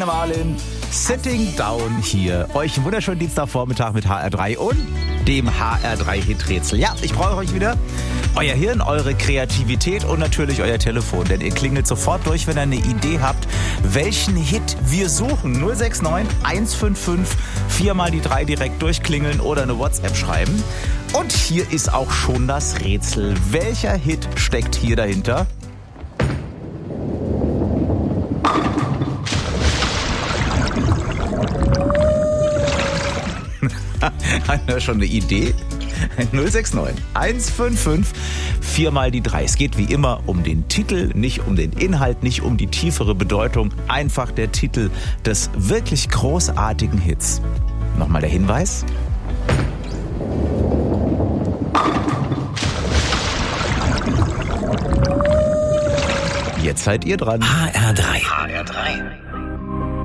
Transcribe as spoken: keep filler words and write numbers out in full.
Rainer Marlin, Sitting Down hier. Euch einen wunderschönen Dienstagvormittag mit H R drei und dem H R drei Hit-Rätsel. Ja, ich brauche euch wieder. Euer Hirn, eure Kreativität und natürlich euer Telefon. Denn ihr klingelt sofort durch, wenn ihr eine Idee habt, welchen Hit wir suchen. null sechs neun eins fünf fünf, viermal die drei direkt durchklingeln oder eine WhatsApp schreiben. Und hier ist auch schon das Rätsel. Welcher Hit steckt hier dahinter? Haben wir schon eine Idee? null sechs neun eins fünf fünf, viermal die drei. Es geht wie immer um den Titel, nicht um den Inhalt, nicht um die tiefere Bedeutung. Einfach der Titel des wirklich großartigen Hits. Nochmal der Hinweis. Jetzt seid ihr dran. H R drei. H R drei.